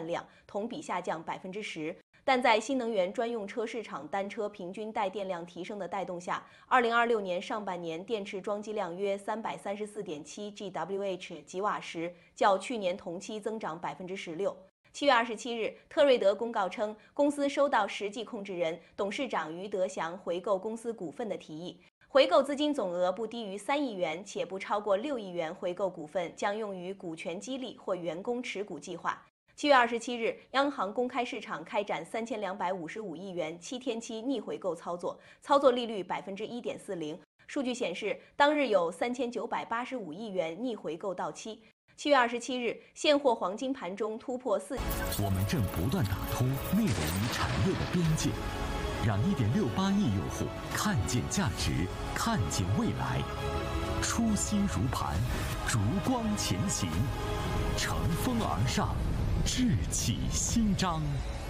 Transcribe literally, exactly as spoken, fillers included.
万辆，同比下降百分之十。但在新能源专用车市场单车平均带电量提升的带动下，二零二六年上半年电池装机量约三百三十四点七 G W H 吉瓦时，较去年同期增长百分之十六。七月二十七日，特瑞德公告称，公司收到实际控制人、董事长余德祥回购公司股份的提议。回购资金总额不低于三亿元，且不超过六亿元。回购股份将用于股权激励或员工持股计划。七月二十七日，央行公开市场开展三千两百五十五亿元七天期逆回购操作，操作利率百分之一点四零。数据显示，当日有三千九百八十五亿元逆回购到期。七月二十七日，现货黄金盘中突破四。 我们正不断打通内容与产业的边界，让一点六八亿用户看见价值，看见未来。初心如磐，烛光前行，乘风而上，志气新章。